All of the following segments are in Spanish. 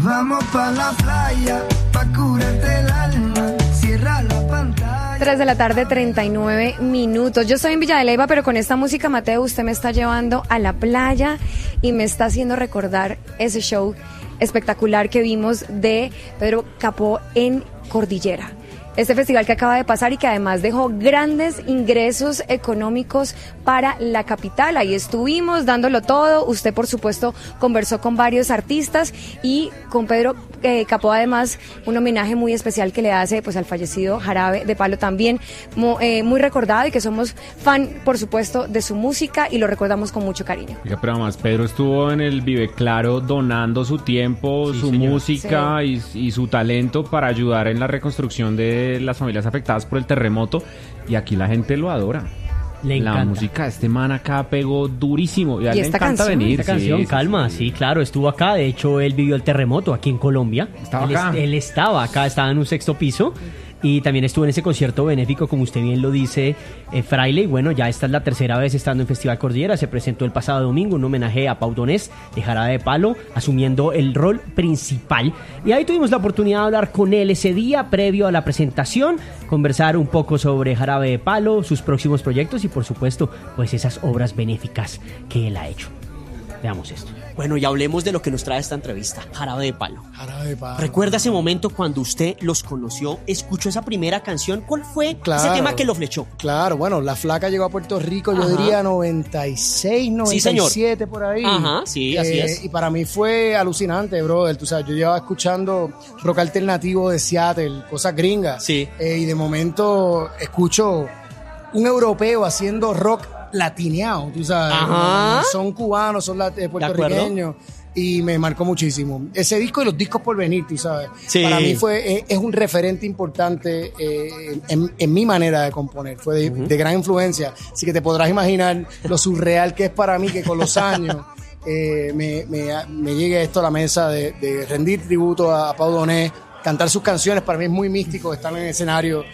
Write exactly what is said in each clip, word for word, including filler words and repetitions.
Vamos pa' la playa, pa' curarte el alma. Cierra la pantalla. tres de la tarde, treinta y nueve minutos. Yo estoy en Villa de Leyva, pero con esta música, Mateo, usted me está llevando a la playa y me está haciendo recordar ese show espectacular que vimos de Pedro Capó en Cordillera. Este festival que acaba de pasar y que además dejó grandes ingresos económicos para la capital. Ahí estuvimos dándolo todo. Usted, por supuesto, conversó con varios artistas y con Pedro eh, Capó, además, un homenaje muy especial que le hace pues al fallecido Jarabe de Palo, también mo, eh, muy recordado, y que somos fan, por supuesto, de su música y lo recordamos con mucho cariño. Oiga, pero además Pedro estuvo en el Vive Claro donando su tiempo, sí, su señor. música sí. y, y su talento para ayudar en la reconstrucción de las familias afectadas por el terremoto, y aquí la gente lo adora. Le encanta. La música de este man acá pegó durísimo y a él ¿Y le esta encanta canción? venir. Esta canción, sí, calma, sí, sí, claro, estuvo acá. De hecho, él vivió el terremoto aquí en Colombia. Estaba él, acá. Es, él estaba acá, estaba en un sexto piso. Y también estuvo en ese concierto benéfico, como usted bien lo dice, eh, Fraile. Y bueno, ya esta es la tercera vez estando en Festival Cordillera. Se presentó el pasado domingo un homenaje a Pau Donés de Jarabe de Palo, asumiendo el rol principal. Y ahí tuvimos la oportunidad de hablar con él ese día, previo a la presentación, conversar un poco sobre Jarabe de Palo, sus próximos proyectos y, por supuesto, pues esas obras benéficas que él ha hecho. Veamos esto. Bueno, y hablemos de lo que nos trae esta entrevista, Jarabe de Palo. Jarabe de Palo. ¿Recuerda ese momento cuando usted los conoció, escuchó esa primera canción? ¿Cuál fue claro, ese tema que lo flechó? Claro, bueno, La Flaca llegó a Puerto Rico, yo Ajá. diría noventa y seis, noventa y siete, sí, por ahí. Ajá, sí, así eh, es. Y para mí fue alucinante, brother. Tú sabes, yo llevaba escuchando rock alternativo de Seattle, cosas gringas. Sí. Eh, y de momento escucho un europeo haciendo rock latineado, tú sabes. Ajá. Son cubanos, son eh, puertorriqueños. Y me marcó muchísimo. Ese disco y los discos por venir, tú sabes. Sí. Para mí fue, es, es un referente importante eh, en, en mi manera de componer. Fue de, uh-huh. de gran influencia. Así que te podrás imaginar lo surreal que es para mí que con los años eh, me, me, me llegue esto a la mesa de, de rendir tributo a, a Pau Donés, cantar sus canciones. Para mí es muy místico estar en el escenario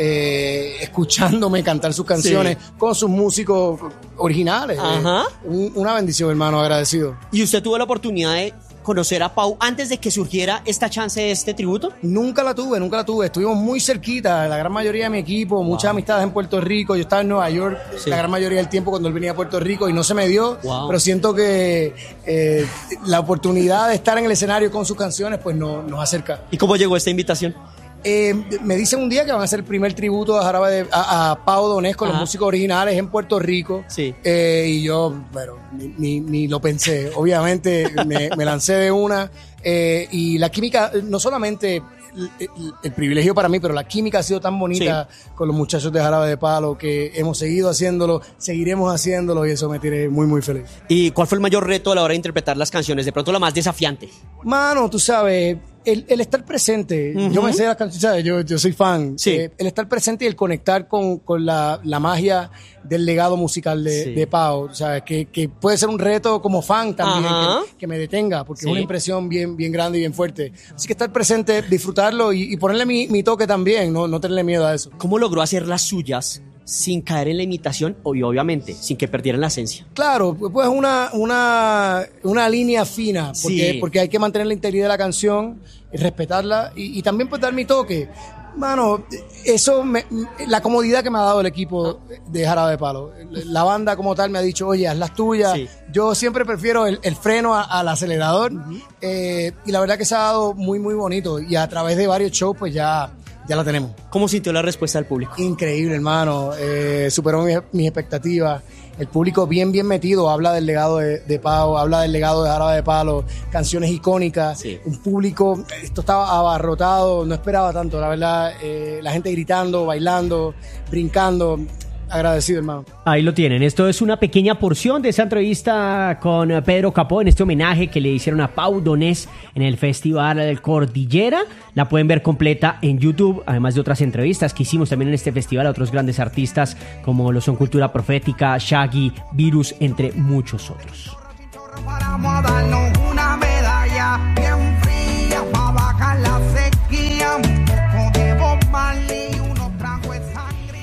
eh, escuchándome cantar sus canciones sí. con sus músicos originales. Ajá. Eh, un, una bendición, hermano, agradecido. ¿Y usted tuvo la oportunidad de conocer a Pau antes de que surgiera esta chance de este tributo? Nunca la tuve, nunca la tuve. Estuvimos muy cerquita, la gran mayoría de mi equipo, muchas wow. amistades en Puerto Rico. Yo estaba en Nueva York sí. la gran mayoría del tiempo cuando él venía a Puerto Rico y no se me dio, wow. pero siento que eh, la oportunidad de estar en el escenario con sus canciones pues no, nos acerca. ¿Y cómo llegó esta invitación? Eh, me dicen un día que van a hacer el primer tributo a Jarabe de, a, a Pau Donés con Ajá. los músicos originales en Puerto Rico. Sí. Eh, y yo, bueno, ni, ni, ni lo pensé. Obviamente me, me lancé de una. Eh, y la química, no solamente el, el, el privilegio para mí, pero la química ha sido tan bonita sí. con los muchachos de Jarabe de Palo que hemos seguido haciéndolo, seguiremos haciéndolo y eso me tiene muy, muy feliz. ¿Y cuál fue el mayor reto a la hora de interpretar las canciones? De pronto la más desafiante. Mano, tú sabes... El, el estar presente, uh-huh. yo me sé las canciones, ¿sabes? Yo, yo soy fan. Sí. Eh, el estar presente y el conectar con, con la, la magia del legado musical de, sí. de Pau, ¿sabes? Que, que puede ser un reto como fan también, que, que me detenga, porque sí. es una impresión bien, bien grande y bien fuerte. Así que estar presente, disfrutarlo y, y ponerle mi, mi toque también, no, no tenerle miedo a eso. ¿Cómo logró hacer las suyas sin caer en la imitación y obviamente sin que perdieran la esencia? Claro, pues una, una, una línea fina, porque, sí. porque hay que mantener la integridad de la canción, respetarla y, y también pues dar mi toque. Mano, eso, me, la comodidad que me ha dado el equipo de Jarabe de Palo. La banda como tal me ha dicho, oye, haz las tuyas. Sí. Yo siempre prefiero el, el freno a, al acelerador uh-huh. eh, y la verdad que se ha dado muy, muy bonito y a través de varios shows pues ya... Ya la tenemos. ¿Cómo sintió la respuesta del público? Increíble, hermano. Eh, superó mis, mis expectativas. El público bien, bien metido. Habla del legado de, de Pau, habla del legado de Jarabe de Palo, canciones icónicas. Sí. Un público, esto estaba abarrotado, no esperaba tanto, la verdad. Eh, la gente gritando, bailando, brincando. Agradecido, hermano. Ahí lo tienen. Esto es una pequeña porción de esa entrevista con Pedro Capó en este homenaje que le hicieron a Pau Donés en el Festival del Cordillera. La pueden ver completa en YouTube, además de otras entrevistas que hicimos también en este festival a otros grandes artistas como lo son Cultura Profética, Shaggy, Virus, entre muchos otros. Vamos a darnos una medalla bien fría para bajar la sequía. Un poco de Bob Marley, unos tragos de sangría.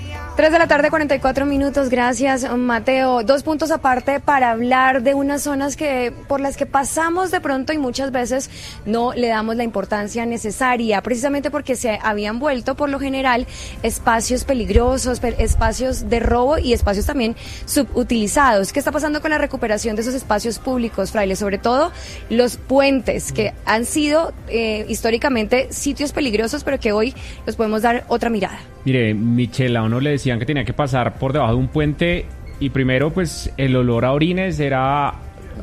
tres de la tarde, cuarenta y cuatro minutos. Gracias, Mateo. Dos puntos aparte para hablar de unas zonas que por las que pasamos de pronto y muchas veces no le damos la importancia necesaria, precisamente porque se habían vuelto, por lo general, espacios peligrosos, espacios de robo y espacios también subutilizados. ¿Qué está pasando con la recuperación de esos espacios públicos, Fraile? Sobre todo los puentes, que han sido eh, históricamente sitios peligrosos, pero que hoy los podemos dar otra mirada. Mire, Michelle, a uno le decían que tenía que pasar por debajo de un puente y primero pues el olor a orines era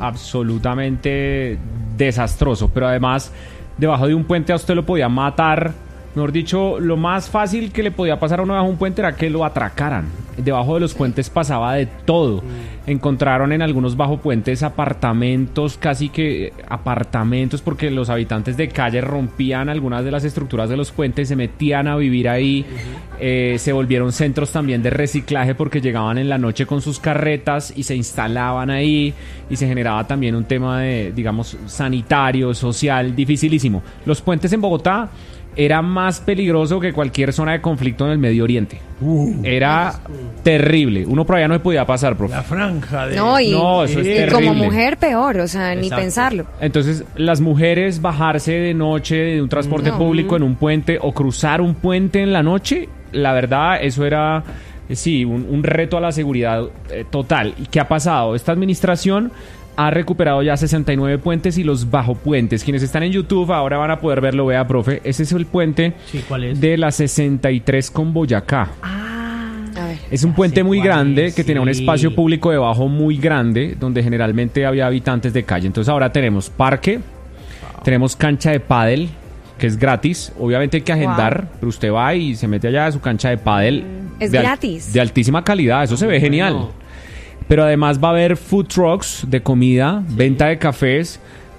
absolutamente desastroso, pero además debajo de un puente a usted lo podía matar. Mejor dicho, lo más fácil que le podía pasar a uno debajo de un puente era que lo atracaran. Debajo de los puentes pasaba de todo. Encontraron en algunos bajo puentes apartamentos, casi que apartamentos, porque los habitantes de calle rompían algunas de las estructuras de los puentes, se metían a vivir ahí. Uh-huh. eh, se volvieron centros también de reciclaje porque llegaban en la noche con sus carretas y se instalaban ahí y se generaba también un tema de, digamos, sanitario, social, dificilísimo. Los puentes en Bogotá era más peligroso que cualquier zona de conflicto en el Medio Oriente. Uh, era uh, terrible. Uno por allá no se podía pasar, profe. La franja de... No, y, no, eso es y terrible. Como mujer peor, o sea, exacto, ni pensarlo. Entonces, las mujeres bajarse de noche de un transporte no. público en un puente o cruzar un puente en la noche, la verdad, eso era... Sí, un, un reto a la seguridad eh, total. ¿Y qué ha pasado? Esta administración ha recuperado ya sesenta y nueve puentes y los bajo puentes. Quienes están en YouTube ahora van a poder verlo. Vea, profe, ese es el puente sí, ¿cuál es? De la sesenta y tres con Boyacá. Ah, a ver, es un puente muy grande es, que sí. tenía un espacio público debajo muy grande donde generalmente había habitantes de calle. Entonces ahora tenemos parque, wow. tenemos cancha de pádel, que es gratis. Obviamente hay que agendar, wow. pero usted va y se mete allá a su cancha de pádel. Es de gratis. Al, de altísima calidad, eso se ve genial. Bueno. Pero además va a haber food trucks de comida, sí. venta de cafés,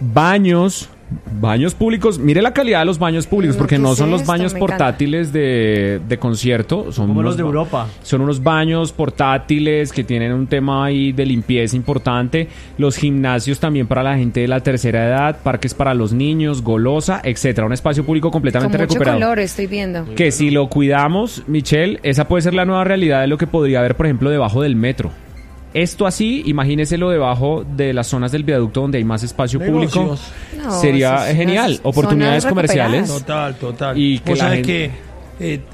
baños, baños públicos. Mire la calidad de los baños públicos, porque no son los baños portátiles de, de concierto. Son como unos, los de Europa. Son unos baños portátiles que tienen un tema ahí de limpieza importante. Los gimnasios también para la gente de la tercera edad, parques para los niños, golosa, etcétera. Un espacio público completamente con mucho recuperado. Color, estoy viendo. Que si lo cuidamos, Michelle, esa puede ser la nueva realidad de lo que podría haber, por ejemplo, debajo del metro. Esto así, imagíneselo debajo de las zonas del viaducto donde hay más espacio Negocios. público. No, sería genial. Oportunidades comerciales. Total, total. Y que Vos la sabés gente... que eh,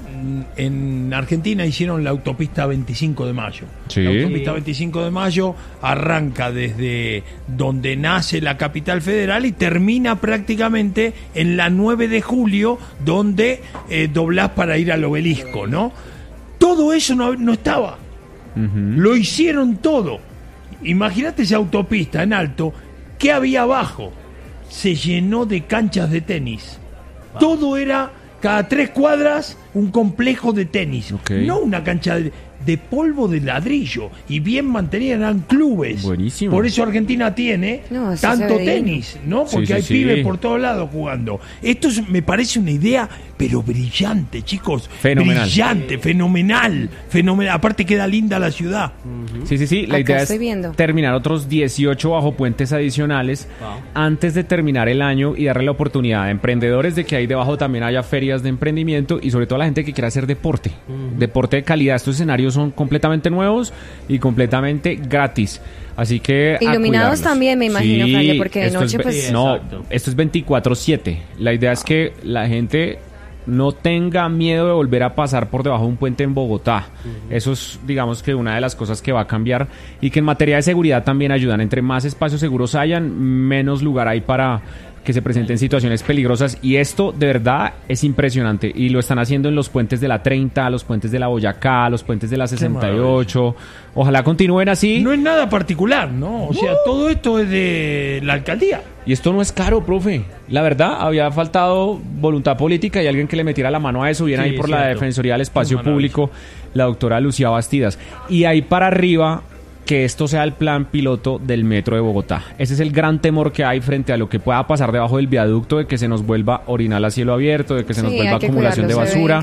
en Argentina hicieron la autopista veinticinco de mayo. Sí. La autopista veinticinco de mayo arranca desde donde nace la capital federal y termina prácticamente en la nueve de julio, donde eh, doblás para ir al obelisco, ¿no? Todo eso no, no estaba. Uh-huh. Lo hicieron todo. Imagínate esa autopista en alto. ¿Qué había abajo? Se llenó de canchas de tenis. Wow. Todo era, cada tres cuadras, un complejo de tenis. Okay. No una cancha de, de polvo de ladrillo. Y bien mantenida, eran clubes. Buenísimo. Por eso Argentina tiene no, tanto tenis, ¿no? Porque sí, sí, hay sí. pibes por todos lados jugando. Esto es, me parece una idea, pero brillante, chicos. Fenomenal. Brillante, fenomenal, fenomenal. Aparte queda linda la ciudad. Uh-huh. Sí, sí, sí. La Acá idea es viendo. terminar otros dieciocho bajo puentes adicionales wow. antes de terminar el año y darle la oportunidad a emprendedores de que ahí debajo también haya ferias de emprendimiento y sobre todo a la gente que quiera hacer deporte. Uh-huh. Deporte de calidad. Estos escenarios son completamente nuevos y completamente gratis. Así que iluminados también, me imagino, sí, Fraile, porque de noche es, pues... No, exacto. Esto es veinticuatro siete. La idea es que la gente no tenga miedo de volver a pasar por debajo de un puente en Bogotá. Uh-huh. Eso es, digamos, que una de las cosas que va a cambiar y que en materia de seguridad también ayudan. Entre más espacios seguros hayan, menos lugar hay para que se presenten situaciones peligrosas, y esto de verdad es impresionante, y lo están haciendo en los puentes de la treinta, los puentes de la Boyacá, los puentes de la sesenta y ocho. Ojalá continúen así. No es nada particular, ¿no? O sea, uh. todo esto es de la alcaldía. Y esto no es caro, profe. La verdad, había faltado voluntad política y alguien que le metiera la mano a eso. Viene sí, ahí por la Defensoría del Espacio Público, la doctora Lucía Bastidas. Y ahí para arriba, que esto sea el plan piloto del Metro de Bogotá. Ese es el gran temor que hay frente a lo que pueda pasar debajo del viaducto, de que se nos vuelva orinal a cielo abierto, de que se nos sí, vuelva acumulación de basura.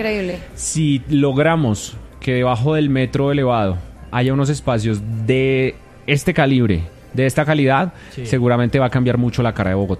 Si logramos que debajo del metro elevado haya unos espacios de este calibre, de esta calidad, sí. seguramente va a cambiar mucho la cara de Bogotá.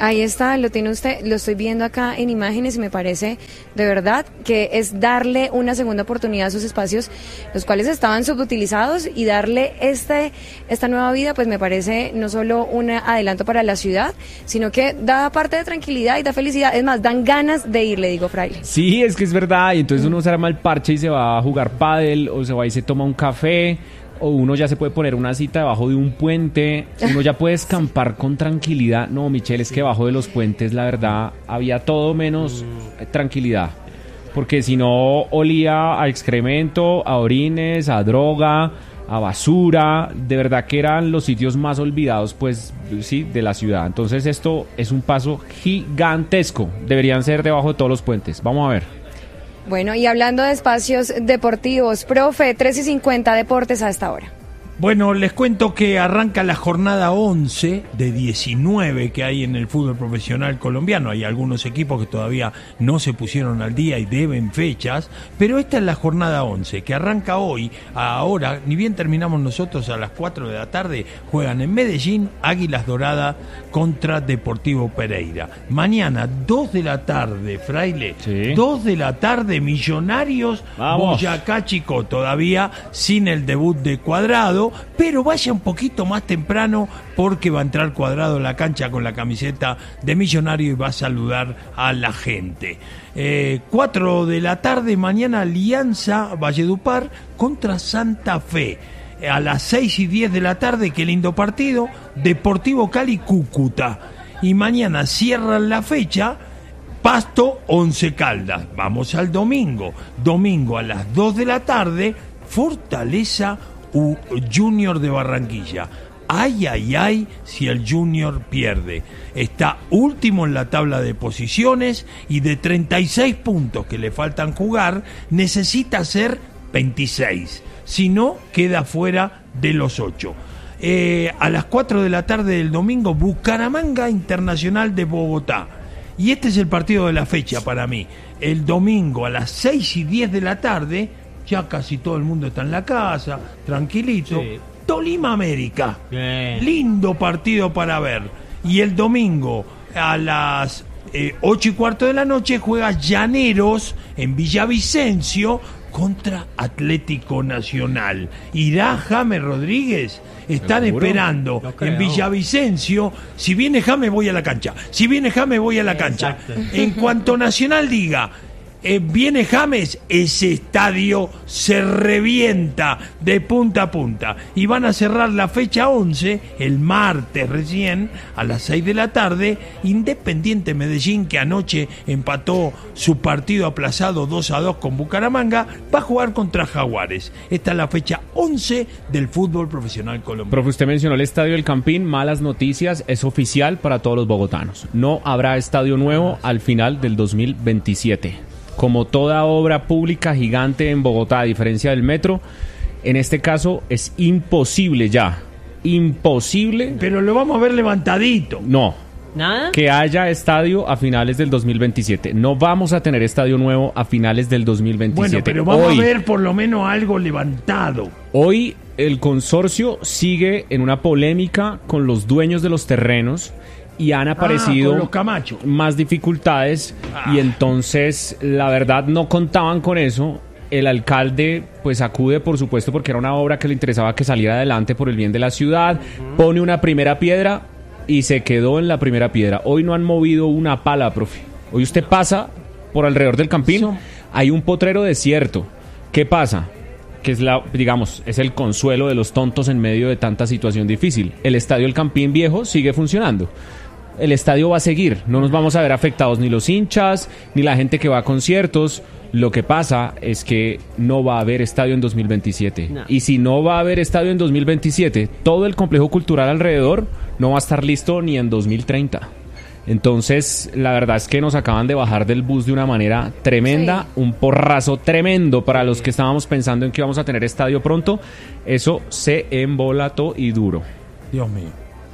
Ahí está, lo tiene usted, lo estoy viendo acá en imágenes y me parece de verdad que es darle una segunda oportunidad a sus espacios, los cuales estaban subutilizados, y darle este esta nueva vida, pues me parece no solo un adelanto para la ciudad, sino que da parte de tranquilidad y da felicidad. Es más, dan ganas de ir, le digo, Fraile. Sí, es que es verdad, y entonces uno se arma el parche y se va a jugar pádel, o se va y se toma un café, o uno ya se puede poner una cita debajo de un puente, uno ya puede escampar con tranquilidad. No, Michelle, es que debajo de los puentes, la verdad, había todo menos mm. tranquilidad. Porque si no, olía a excremento, a orines, a droga, a basura. De verdad que eran los sitios más olvidados, pues, sí, de la ciudad. Entonces esto es un paso gigantesco. Deberían ser debajo de todos los puentes. Vamos a ver. Bueno, y hablando de espacios deportivos, profe, tres y cincuenta Deportes a esta hora. Bueno, les cuento que arranca la jornada once de diecinueve que hay en el fútbol profesional colombiano. Hay algunos equipos que todavía no se pusieron al día y deben fechas, pero esta es la jornada once, que arranca hoy. Ahora, ni bien terminamos nosotros, a las cuatro de la tarde, juegan en Medellín Águilas Doradas contra Deportivo Pereira. Mañana, dos de la tarde, Fraile, sí. dos de la tarde, Millonarios, Vamos. Boyacá Chicó, todavía sin el debut de Cuadrado, pero vaya un poquito más temprano porque va a entrar Cuadrado en la cancha con la camiseta de Millonario y va a saludar a la gente. Eh, cuatro de la tarde mañana, Alianza Valledupar contra Santa Fe. A las seis y diez de la tarde, qué lindo partido, Deportivo Cali Cúcuta. Y mañana cierran la fecha Pasto Once Caldas. Vamos al domingo. Domingo a las dos de la tarde, Fortaleza U Junior de Barranquilla. Ay, ay, ay, si el Junior pierde. Está último en la tabla de posiciones y de treinta y seis puntos que le faltan jugar, necesita hacer veintiséis. Si no, queda fuera de los ocho. Eh, a las cuatro de la tarde del domingo, Bucaramanga Internacional de Bogotá. Y este es el partido de la fecha para mí. El domingo a las seis y diez de la tarde, ya casi todo el mundo está en la casa, tranquilito. Sí. Tolima América. Bien. Lindo partido para ver. Y el domingo a las eh, ocho y cuarto de la noche juega Llaneros en Villavicencio contra Atlético Nacional. ¿Irá James Rodríguez? Están ¿Seguro? Esperando no en Villavicencio. Si viene James, voy a la cancha. Si viene James, voy a la cancha. Exacto. En cuanto Nacional diga Eh, viene James, ese estadio se revienta de punta a punta. Y van a cerrar la fecha once, el martes recién, a las seis de la tarde, Independiente Medellín, que anoche empató su partido aplazado dos a dos con Bucaramanga, va a jugar contra Jaguares. Esta es la fecha once del fútbol profesional colombiano. Profe, usted mencionó el Estadio El Campín, malas noticias, es oficial para todos los bogotanos. No habrá estadio nuevo al final del dos mil veintisiete. Como toda obra pública gigante en Bogotá, a diferencia del metro, en este caso es imposible ya, imposible. Pero lo vamos a ver levantadito. No. ¿Nada? Que haya estadio a finales del dos mil veintisiete. No vamos a tener estadio nuevo a finales del dos mil veintisiete. Bueno, pero vamos hoy, a ver por lo menos algo levantado. Hoy el consorcio sigue en una polémica con los dueños de los terrenos. Y han aparecido ah, más dificultades ah. y entonces la verdad no contaban con eso. El alcalde pues acude, por supuesto, porque era una obra que le interesaba que saliera adelante por el bien de la ciudad, uh-huh. pone una primera piedra y se quedó en la primera piedra. Hoy no han movido una pala, profe. Hoy usted pasa por alrededor del Campín, hay un potrero desierto. ¿Qué pasa? Que es la, digamos, es el consuelo de los tontos en medio de tanta situación difícil. El estadio El Campín Viejo sigue funcionando. El estadio va a seguir, no nos vamos a ver afectados ni los hinchas, ni la gente que va a conciertos. Lo que pasa es que no va a haber estadio en dos mil veintisiete. No. Y si no va a haber estadio en dos mil veintisiete, todo el complejo cultural alrededor no va a estar listo ni en dos mil treinta. Entonces, la verdad es que nos acaban de bajar del bus de una manera tremenda, sí. Un porrazo tremendo para los que estábamos pensando en que íbamos a tener estadio pronto. Eso se embolató y duro. Dios mío.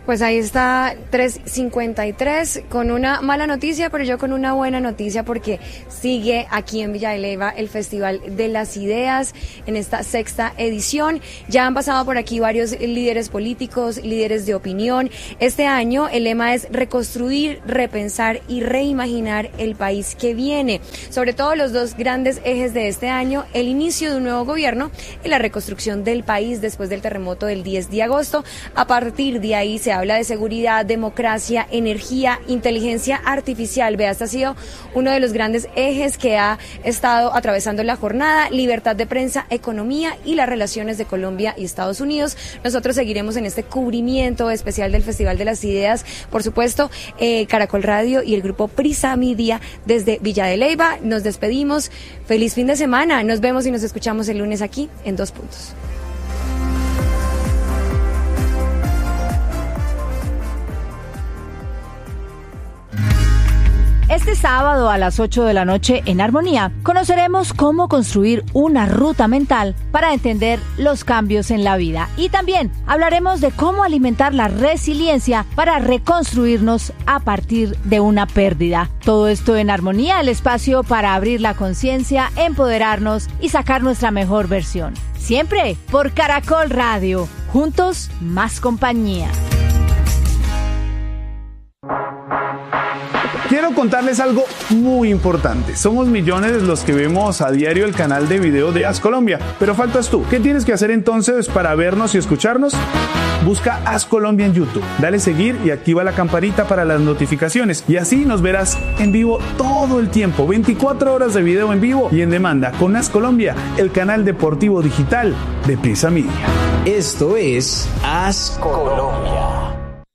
Pues ahí está tres cincuenta y tres con una mala noticia, pero yo con una buena noticia porque sigue aquí en Villa de Leyva el Festival de las Ideas en esta sexta edición. Ya han pasado por aquí varios líderes políticos, líderes de opinión. Este año el lema es reconstruir, repensar y reimaginar el país que viene. Sobre todo los dos grandes ejes de este año, el inicio de un nuevo gobierno y la reconstrucción del país después del terremoto del diez de agosto. A partir de ahí se habla de seguridad, democracia, energía, inteligencia artificial. Vea, este ha sido uno de los grandes ejes que ha estado atravesando la jornada, libertad de prensa, economía y las relaciones de Colombia y Estados Unidos. Nosotros seguiremos en este cubrimiento especial del Festival de las Ideas, por supuesto, eh, Caracol Radio y el grupo Prisa Media desde Villa de Leyva. Nos despedimos. Feliz fin de semana. Nos vemos y nos escuchamos el lunes aquí en Dos Puntos. Este sábado a las ocho de la noche en Armonía conoceremos cómo construir una ruta mental para entender los cambios en la vida y también hablaremos de cómo alimentar la resiliencia para reconstruirnos a partir de una pérdida. Todo esto en Armonía, el espacio para abrir la conciencia, empoderarnos y sacar nuestra mejor versión. Siempre por Caracol Radio. Juntos, más compañía. Quiero contarles algo muy importante. Somos millones los que vemos a diario el canal de video de As Colombia, pero faltas tú. ¿Qué tienes que hacer entonces para vernos y escucharnos? Busca As Colombia en YouTube, dale seguir y activa la campanita para las notificaciones y así nos verás en vivo todo el tiempo, veinticuatro horas de video en vivo y en demanda con As Colombia, el canal deportivo digital de Prisa Media. Esto es As Colombia.